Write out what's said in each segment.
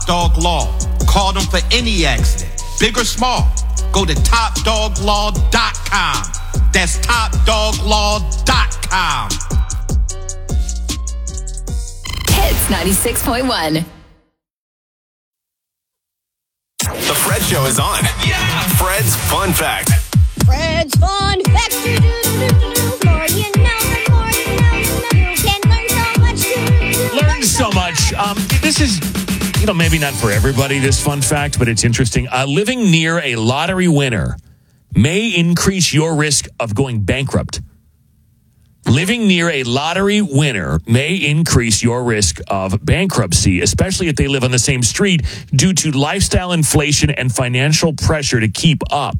Dog Law. Call them for any accident, big or small. Go to topdoglaw.com. That's topdoglaw.com. Hits 96.1. The Fred Show is on. Yeah! Fred's Fun Fact. Fred's Fun Fact. More you know, the more you know. You can learn so much. Learn so much. This is, maybe not for everybody, this fun fact, but it's interesting. Living near a lottery winner may increase your risk of going bankrupt. Living near a lottery winner may increase your risk of bankruptcy, especially if they live on the same street, due to lifestyle inflation and financial pressure to keep up,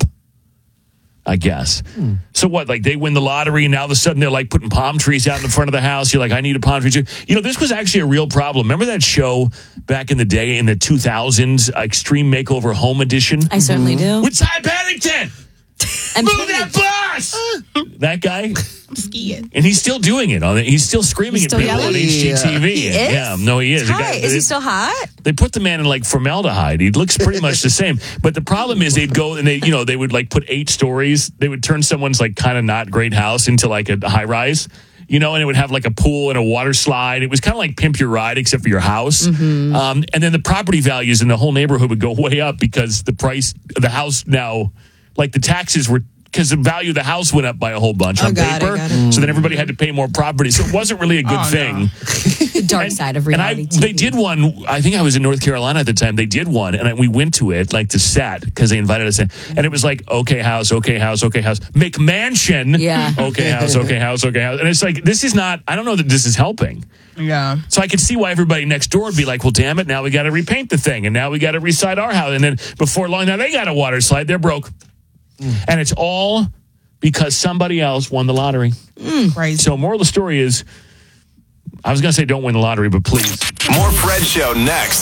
I guess. So what, like they win the lottery and now all of a sudden they're like putting palm trees out in the front of the house. You're like, I need a palm tree. This was actually a real problem. Remember that show back in the day in the 2000s, Extreme Makeover Home Edition? I certainly do. With Ty Pennington! And move that bus! That guy? I'm skiing. And he's still doing it. He's still screaming at people on HGTV. He is? Yeah, no, he is. Is he still hot? They put the man in like formaldehyde. He looks pretty much the same. But the problem is they'd go and they would like put 8 stories. They would turn someone's like kind of not great house into like a high rise. And it would have like a pool and a water slide. It was kind of like Pimp Your Ride, except for your house. Mm-hmm. And then the property values in the whole neighborhood would go way up because the price of the house now, like the taxes were, because the value of the house went up by a whole bunch on paper. So then everybody had to pay more property. So it wasn't really a good thing. The dark side of reality TV. They did one, I think I was in North Carolina at the time. They did one, and we went to it, like to set, because they invited us in. And it was like, okay, house. McMansion. Yeah. Okay, house. And it's like, this is not, I don't know that this is helping. Yeah. So I could see why everybody next door would be like, well, damn it, now we got to repaint the thing. And now we got to reside our house. And then before long, now they got a water slide. They're broke. And it's all because somebody else won the lottery. Crazy. So moral of the story is, I was going to say don't win the lottery, but please. More Fred Show next.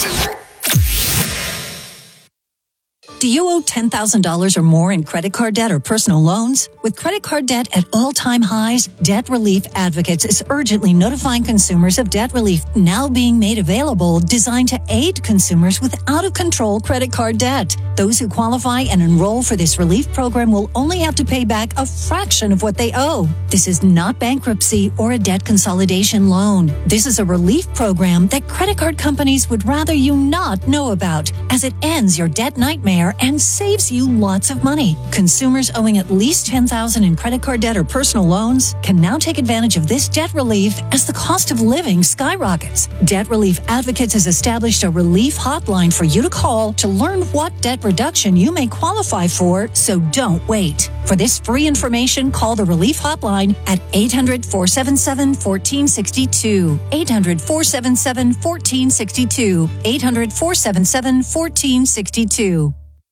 Do you owe $10,000 or more in credit card debt or personal loans? With credit card debt at all-time highs, Debt Relief Advocates is urgently notifying consumers of debt relief now being made available, designed to aid consumers with out-of-control credit card debt. Those who qualify and enroll for this relief program will only have to pay back a fraction of what they owe. This is not bankruptcy or a debt consolidation loan. This is a relief program that credit card companies would rather you not know about, as it ends your debt nightmare and saves you lots of money. Consumers owing at least $10,000 in credit card debt or personal loans can now take advantage of this debt relief as the cost of living skyrockets. Debt Relief Advocates has established a relief hotline for you to call to learn what debt reduction you may qualify for, so don't wait. For this free information, call the relief hotline at 800-477-1462. 800-477-1462. 800-477-1462.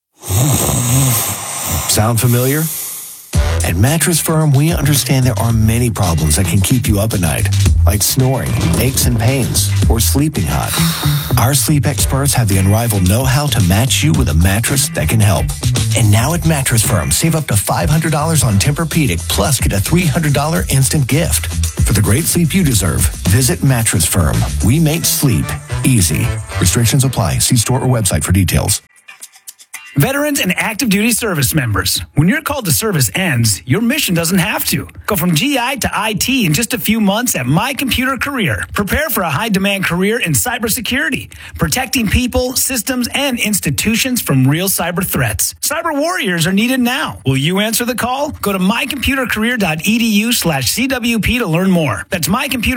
Sound familiar? At Mattress Firm, we understand there are many problems that can keep you up at night, like snoring, aches and pains, or sleeping hot. Our sleep experts have the unrivaled know-how to match you with a mattress that can help. And now at Mattress Firm, save up to $500 on Tempur-Pedic, plus get a $300 instant gift. For the great sleep you deserve, visit Mattress Firm. We make sleep easy. Restrictions apply. See store or website for details. Veterans and active duty service members, when your call to service ends, your mission doesn't have to. Go from GI to IT in just a few months at My Computer Career. Prepare for a high-demand career in cybersecurity, protecting people, systems, and institutions from real cyber threats. Cyber warriors are needed now. Will you answer the call? Go to mycomputercareer.edu/CWP to learn more. That's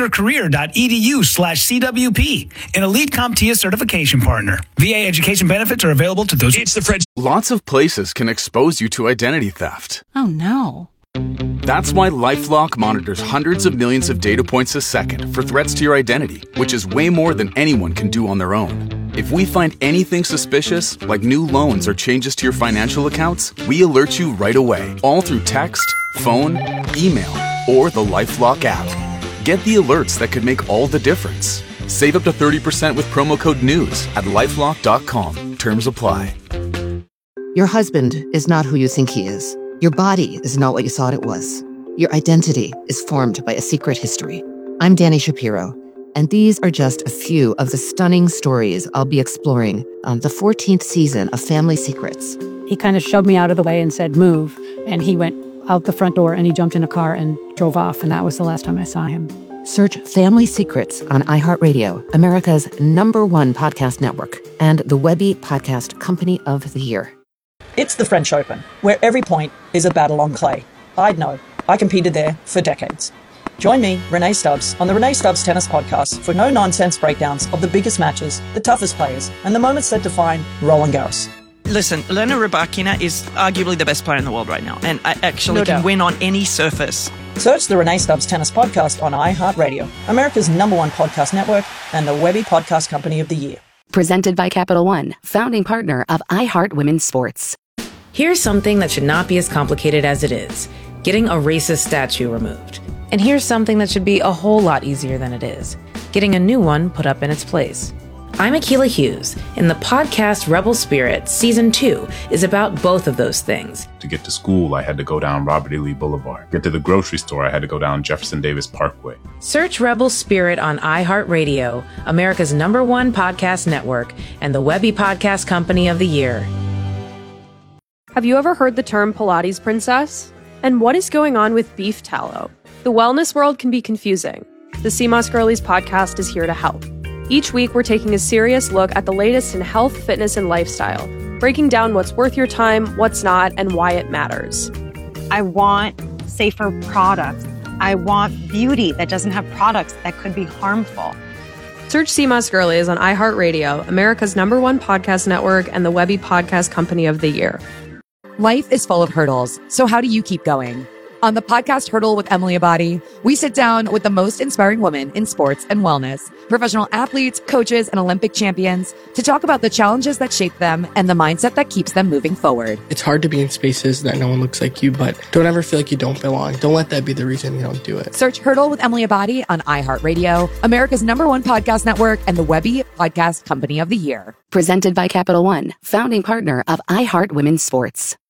mycomputercareer.edu/CWP, an elite CompTIA certification partner. VA education benefits are available to those. It's the Fred. Lots of places can expose you to identity theft. Oh, no. That's why LifeLock monitors hundreds of millions of data points a second for threats to your identity, which is way more than anyone can do on their own. If we find anything suspicious, like new loans or changes to your financial accounts, we alert you right away, all through text, phone, email, or the LifeLock app. Get the alerts that could make all the difference. Save up to 30% with promo code NEWS at LifeLock.com. Terms apply. Your husband is not who you think he is. Your body is not what you thought it was. Your identity is formed by a secret history. I'm Dani Shapiro, And these are just a few of the stunning stories I'll be exploring on the 14th season of Family Secrets. He kind of shoved me out of the way and said, move. And he went out the front door and he jumped in a car and drove off. And that was the last time I saw him. Search Family Secrets on iHeartRadio, America's #1 podcast network, and the Webby Podcast Company of the Year. It's the French Open, where every point is a battle on clay. I'd know. I competed there for decades. Join me, Renee Stubbs, on the Renee Stubbs Tennis Podcast for no-nonsense breakdowns of the biggest matches, the toughest players, and the moments that define Roland Garros. Listen, Elena Rybakina is arguably the best player in the world right now, and I actually can win on any surface. Search the Renee Stubbs Tennis Podcast on iHeartRadio, America's #1 podcast network, and the Webby Podcast Company of the Year. Presented by Capital One, founding partner of iHeart Women's Sports. Here's something that should not be as complicated as it is: getting a racist statue removed. And here's something that should be a whole lot easier than it is: getting a new one put up in its place. I'm Akilah Hughes, and the podcast Rebel Spirit Season 2 is about both of those things. To get to school, I had to go down Robert E. Lee Boulevard. Get to the grocery store, I had to go down Jefferson Davis Parkway. Search Rebel Spirit on iHeartRadio, America's #1 podcast network, and the Webby Podcast Company of the Year. Have you ever heard the term Pilates princess? And what is going on with beef tallow? The wellness world can be confusing. The CMOS Girlies podcast is here to help. Each week, we're taking a serious look at the latest in health, fitness, and lifestyle, breaking down what's worth your time, what's not, and why it matters. I want safer products. I want beauty that doesn't have products that could be harmful. Search CMOS Girlies on iHeartRadio, America's #1 podcast network, and the Webby Podcast Company of the Year. Life is full of hurdles, so how do you keep going? On the podcast Hurdle with Emily Abadi, we sit down with the most inspiring women in sports and wellness, professional athletes, coaches, and Olympic champions, to talk about the challenges that shape them and the mindset that keeps them moving forward. It's hard to be in spaces that no one looks like you, but don't ever feel like you don't belong. Don't let that be the reason you don't do it. Search Hurdle with Emily Abadi on iHeartRadio, America's #1 podcast network, and the Webby Podcast Company of the Year. Presented by Capital One, founding partner of iHeart Women's Sports.